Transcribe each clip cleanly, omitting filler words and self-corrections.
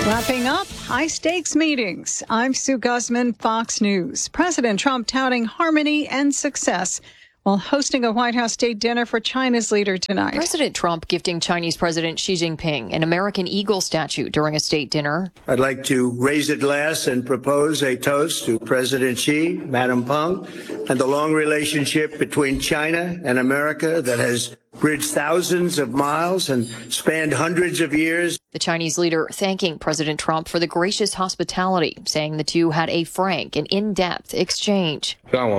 Wrapping up high-stakes meetings. I'm Sue Guzman, Fox News. President Trump touting harmony and success while hosting a White House state dinner for China's leader tonight. President Trump gifting Chinese President Xi Jinping an American eagle statue during a state dinner. I'd like to raise a glass and propose a toast to President Xi, Madam Peng, and the long relationship between China and America that has bridged thousands of miles and spanned hundreds of years. The Chinese leader thanking President Trump for the gracious hospitality, saying the two had a frank and in-depth exchange.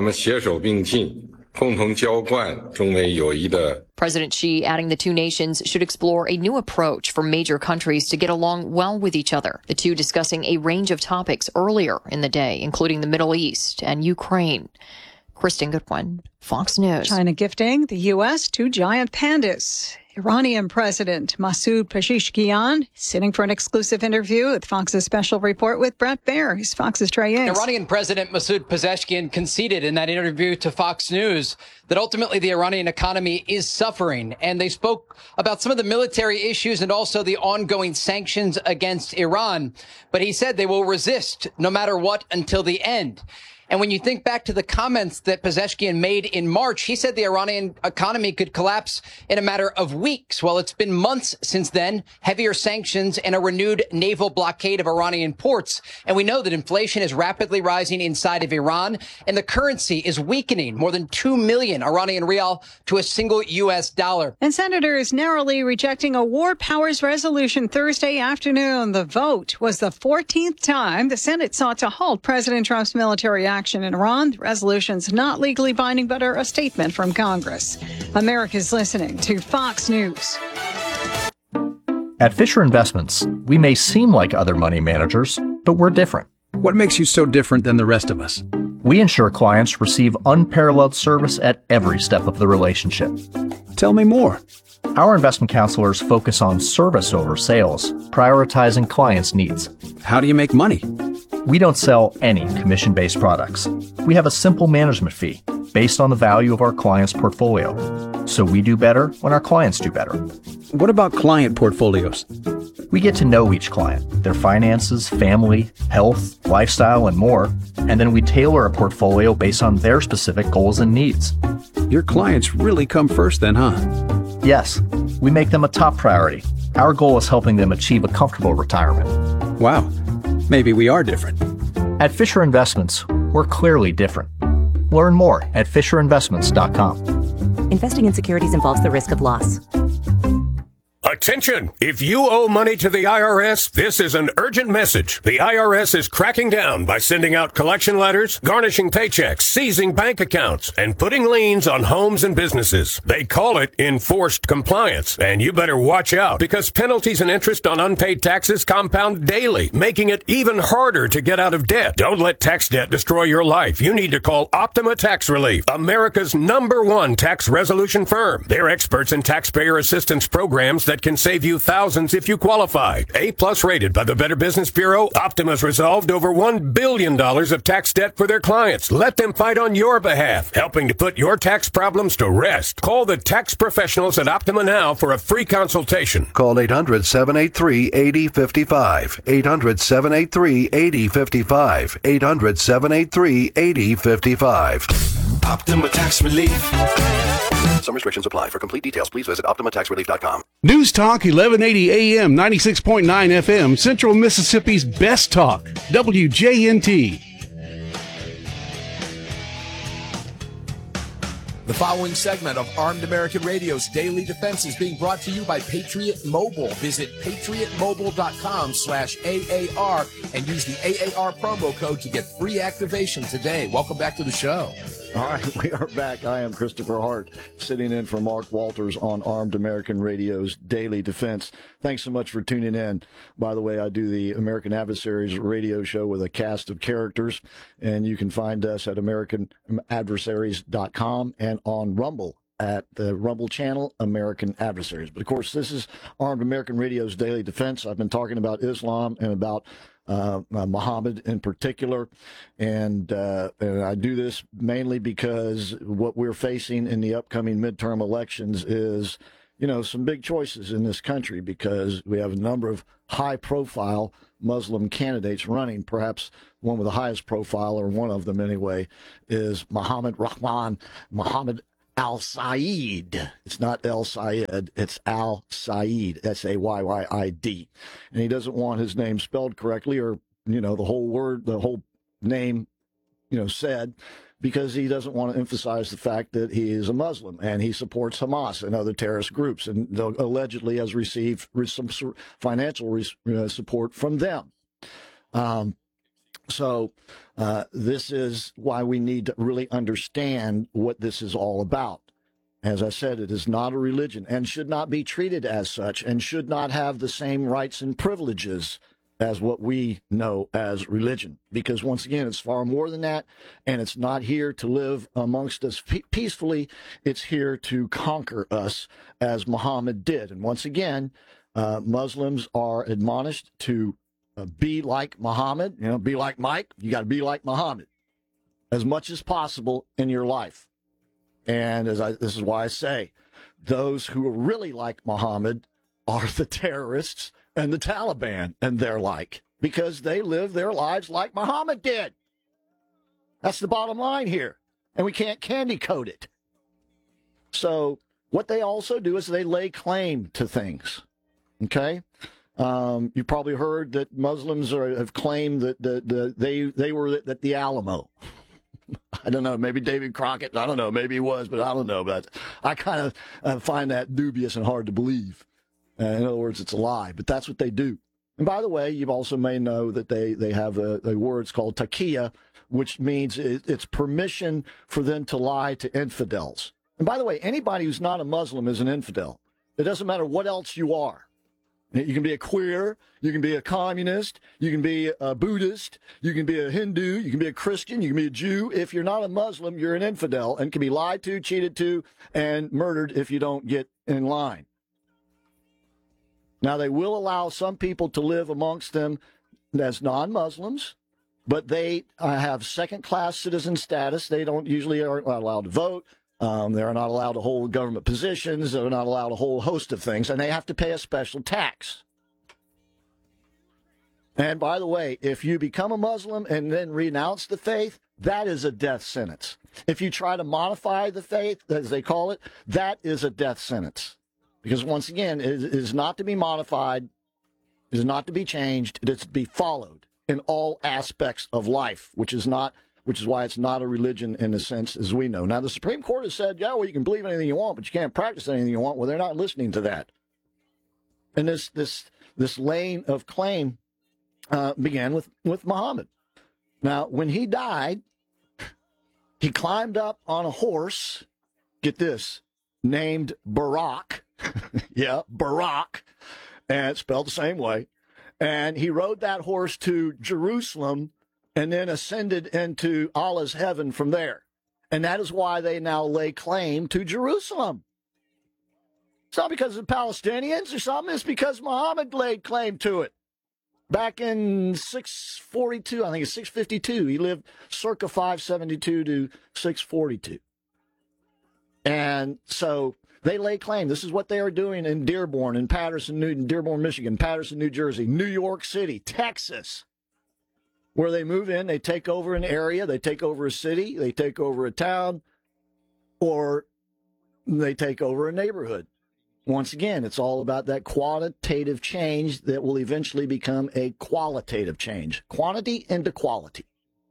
President Xi adding the two nations should explore a new approach for major countries to get along well with each other. The two discussing a range of topics earlier in the day, including the Middle East and Ukraine. Kristen Goodwin, Fox News. China gifting the U.S. two giant pandas. Iranian President Masoud Pezeshkian sitting for an exclusive interview with Fox's special report with Brett Baer. He's Fox's Trey Yanks. Iranian President Masoud Pezeshkian conceded in that interview to Fox News that ultimately the Iranian economy is suffering. And they spoke about some of the military issues and also the ongoing sanctions against Iran. But he said they will resist no matter what until the end. And when you think back to the comments that Pezeshkian made in March, he said the Iranian economy could collapse in a matter of weeks. Well, it's been months since then, heavier sanctions and a renewed naval blockade of Iranian ports. And we know that inflation is rapidly rising inside of Iran, and the currency is weakening more than 2 million Iranian rial to a single U.S. dollar. And senators narrowly rejecting a war powers resolution Thursday afternoon. The vote was the 14th time the Senate sought to halt President Trump's military action in Iran. The resolution's not legally binding, but are a statement from Congress. America's listening to Fox News. At Fisher Investments, we may seem like other money managers, but we're different. What makes you so different than the rest of us? We ensure clients receive unparalleled service at every step of the relationship. Tell me more. Our investment counselors focus on service over sales, prioritizing clients' needs. How do you make money? We don't sell any commission-based products. We have a simple management fee based on the value of our client's portfolio. So we do better when our clients do better. What about client portfolios? We get to know each client, their finances, family, health, lifestyle, and more, and then we tailor a portfolio based on their specific goals and needs. Your clients really come first then, huh? Yes, we make them a top priority. Our goal is helping them achieve a comfortable retirement. Wow, maybe we are different. At Fisher Investments, we're clearly different. Learn more at FisherInvestments.com. Investing in securities involves the risk of loss. Attention! If you owe money to the IRS, this is an urgent message. The IRS is cracking down by sending out collection letters, garnishing paychecks, seizing bank accounts, and putting liens on homes and businesses. They call it enforced compliance, and you better watch out because penalties and interest on unpaid taxes compound daily, making it even harder to get out of debt. Don't let tax debt destroy your life. You need to call Optima Tax Relief, America's #1 tax resolution firm. They're experts in taxpayer assistance programs that can save you thousands if you qualify. A+ rated by the Better Business Bureau, Optima's resolved over $1 billion of tax debt for their clients. Let them fight on your behalf, helping to put your tax problems to rest. Call the tax professionals at Optima now for a free consultation. Call 800-783-8055. 800-783-8055. 800-783-8055. Optima Tax Relief. Some restrictions apply. For complete details, please visit OptimaTaxRelief.com. News Talk 1180 AM, 96.9 FM, Central Mississippi's best talk, WJNT. The following segment of Armed American Radio's Daily Defense is being brought to you by Patriot Mobile. Visit patriotmobile.com/AAR and use the AAR promo code to get free activation today. Welcome back to the show. All right, we are back. I am Christopher Hart, sitting in for Mark Walters on Armed American Radio's Daily Defense. Thanks so much for tuning in. By the way, I do the American Adversaries radio show with a cast of characters, and you can find us at AmericanAdversaries.com and on Rumble at the Rumble channel, American Adversaries. But, of course, this is Armed American Radio's Daily Defense. I've been talking about Islam and about Muhammad in particular, and I do this mainly because what we're facing in the upcoming midterm elections is, some big choices in this country because we have a number of high-profile Muslim candidates running. Perhaps one with the highest profile, or one of them anyway, is Mohammed Al-Sayed. It's not El Sayed, it's Al-Sayed, Sayyd. And he doesn't want his name spelled correctly, or, the whole name, said, because he doesn't want to emphasize the fact that he is a Muslim and he supports Hamas and other terrorist groups, and allegedly has received some financial support from them. So this is why we need to really understand what this is all about. As I said, it is not a religion and should not be treated as such, and should not have the same rights and privileges as what we know as religion. Because once again, it's far more than that, and it's not here to live amongst us peacefully. It's here to conquer us, as Muhammad did. And once again, Muslims are admonished to be like Muhammad, be like Mike. You got to be like Muhammad as much as possible in your life. And this is why I say, those who are really like Muhammad are the terrorists and the Taliban and their like, because they live their lives like Muhammad did. That's the bottom line here. And we can't candy coat it. So what they also do is they lay claim to things. Okay? You probably heard that Muslims have claimed that they were at the Alamo. I don't know, maybe David Crockett, I don't know, maybe he was, but I don't know. But I kind of find that dubious and hard to believe. In other words, it's a lie, but that's what they do. And by the way, you also may know that they have a word, it's called taqiyya, which means it's permission for them to lie to infidels. And by the way, anybody who's not a Muslim is an infidel. It doesn't matter what else you are. You can be a queer, you can be a communist, you can be a Buddhist, you can be a Hindu, you can be a Christian, you can be a Jew. If you're not a Muslim, you're an infidel and can be lied to, cheated to, and murdered if you don't get in line. Now, they will allow some people to live amongst them as non-Muslims, but they have second-class citizen status. They usually aren't allowed to vote. They're not allowed to hold government positions. They're not allowed a whole host of things, and they have to pay a special tax. And by the way, if you become a Muslim and then renounce the faith, that is a death sentence. If you try to modify the faith, as they call it, that is a death sentence. Because once again, it is not to be modified, it is not to be changed, it is to be followed in all aspects of life, which is why it's not a religion in the sense as we know. Now, the Supreme Court has said, yeah, well, you can believe anything you want, but you can't practice anything you want. Well, they're not listening to that. And this lane of claim began with Muhammad. Now, when he died, he climbed up on a horse, get this, named Barak. Yeah, Barak, and it's spelled the same way. And he rode that horse to Jerusalem and then ascended into Allah's heaven from there. And that is why they now lay claim to Jerusalem. It's not because of the Palestinians or something. It's because Muhammad laid claim to it. Back in 642, I think it's 652. He lived circa 572 to 642. And so they lay claim. This is what they are doing in Dearborn, in Dearborn, Michigan, Patterson, New Jersey, New York City, Texas, where they move in, they take over an area, they take over a city, they take over a town, or they take over a neighborhood. Once again, it's all about that quantitative change that will eventually become a qualitative change. Quantity into quality.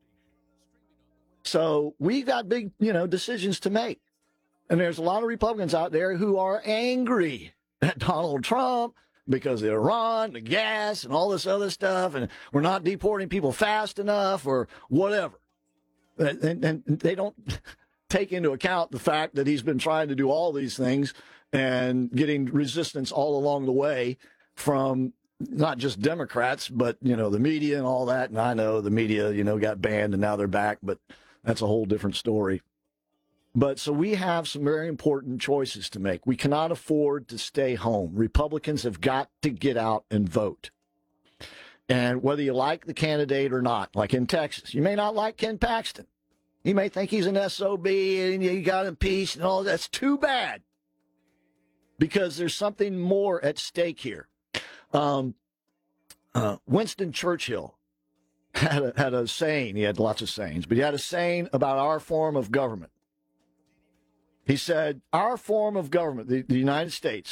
So we've got big, decisions to make. And there's a lot of Republicans out there who are angry at Donald Trump because of Iran, the gas, and all this other stuff, and we're not deporting people fast enough or whatever. And they don't take into account the fact that he's been trying to do all these things and getting resistance all along the way from not just Democrats, but, the media and all that. And I know the media, got banned and now they're back, but that's a whole different story. But so we have some very important choices to make. We cannot afford to stay home. Republicans have got to get out and vote. And whether you like the candidate or not, like in Texas, you may not like Ken Paxton. You may think he's an SOB and he got impeached and all. That's too bad. because there's something more at stake here. Winston Churchill had a saying. He had lots of sayings, but he had a saying about our form of government. He said, our form of government, the United States,